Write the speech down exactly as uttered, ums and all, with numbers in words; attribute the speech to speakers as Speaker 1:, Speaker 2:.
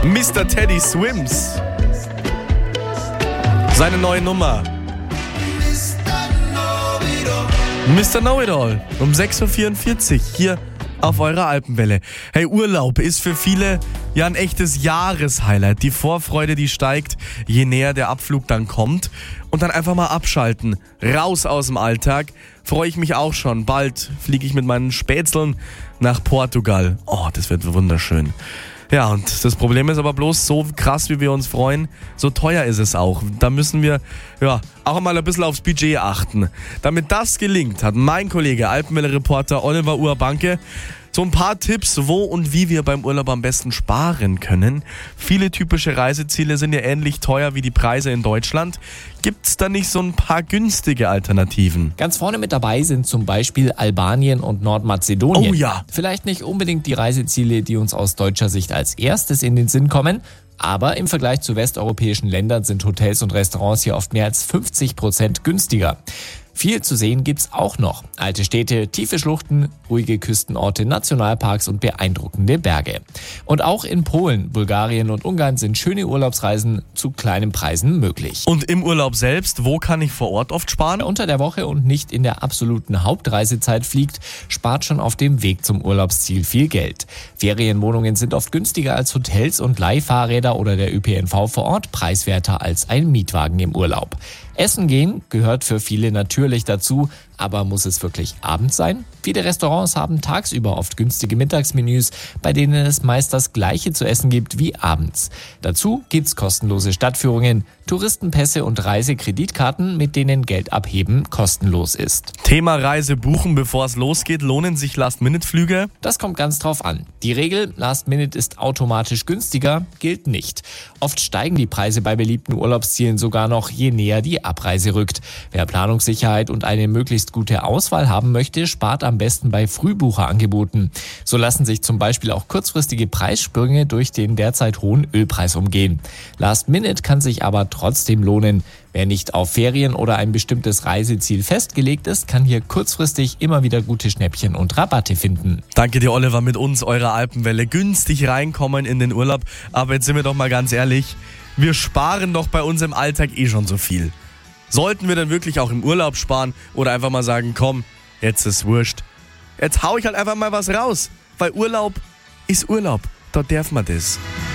Speaker 1: Mister Teddy Swims. Seine neue Nummer. Mister Know-It-All. Um sechs Uhr vierundvierzig hier auf eurer Alpenwelle. Hey, Urlaub ist für viele ja ein echtes Jahreshighlight. Die Vorfreude, die steigt, je näher der Abflug dann kommt. Und dann einfach mal abschalten. Raus aus dem Alltag. Freue ich mich auch schon. Bald fliege ich mit meinen Spätzeln nach Portugal. Oh, das wird wunderschön. Ja, und das Problem ist aber bloß, so krass wie wir uns freuen, so teuer ist es auch. Da müssen wir ja auch mal ein bisschen aufs Budget achten. Damit das gelingt, hat mein Kollege Alpenwelle-Reporter Oliver Urbanke so ein paar Tipps, wo und wie wir beim Urlaub am besten sparen können. Viele typische Reiseziele sind ja ähnlich teuer wie die Preise in Deutschland. Gibt's da nicht so ein paar günstige Alternativen?
Speaker 2: Ganz vorne mit dabei sind zum Beispiel Albanien und Nordmazedonien.
Speaker 1: Oh ja.
Speaker 2: Vielleicht nicht unbedingt die Reiseziele, die uns aus deutscher Sicht als erstes in den Sinn kommen, aber im Vergleich zu westeuropäischen Ländern sind Hotels und Restaurants hier oft mehr als fünfzig Prozent günstiger. Viel zu sehen gibt's auch noch. Alte Städte, tiefe Schluchten, ruhige Küstenorte, Nationalparks und beeindruckende Berge. Und auch in Polen, Bulgarien und Ungarn sind schöne Urlaubsreisen zu kleinen Preisen möglich.
Speaker 1: Und im Urlaub selbst, wo kann ich vor Ort oft sparen?
Speaker 2: Wer unter der Woche und nicht in der absoluten Hauptreisezeit fliegt, spart schon auf dem Weg zum Urlaubsziel viel Geld. Ferienwohnungen sind oft günstiger als Hotels und Leihfahrräder oder der Ö P N V vor Ort preiswerter als ein Mietwagen im Urlaub. Essen gehen gehört für viele natürlich dazu, aber muss es wirklich abends sein? Viele Restaurants haben tagsüber oft günstige Mittagsmenüs, bei denen es meist das Gleiche zu essen gibt wie abends. Dazu gibt's kostenlose Stadtführungen, Touristenpässe und Reisekreditkarten, mit denen Geld abheben kostenlos ist.
Speaker 1: Thema Reise buchen, bevor es losgeht. Lohnen sich Last-Minute-Flüge?
Speaker 2: Das kommt ganz drauf an. Die Regel, Last-Minute ist automatisch günstiger, gilt nicht. Oft steigen die Preise bei beliebten Urlaubszielen sogar noch, je näher die Abreise rückt. Wer Planungssicherheit und eine möglichst gute Auswahl haben möchte, spart am besten bei Frühbucherangeboten. So lassen sich zum Beispiel auch kurzfristige Preissprünge durch den derzeit hohen Ölpreis umgehen. Last Minute kann sich aber trotzdem lohnen. Wer nicht auf Ferien oder ein bestimmtes Reiseziel festgelegt ist, kann hier kurzfristig immer wieder gute Schnäppchen und Rabatte finden.
Speaker 1: Danke dir, Oliver, mit uns, eurer Alpenwelle. Günstig reinkommen in den Urlaub. Aber jetzt sind wir doch mal ganz ehrlich, wir sparen doch bei uns im Alltag eh schon so viel. Sollten wir dann wirklich auch im Urlaub sparen oder einfach mal sagen, komm, jetzt ist wurscht. Jetzt hau ich halt einfach mal was raus, weil Urlaub ist Urlaub, da darf man das.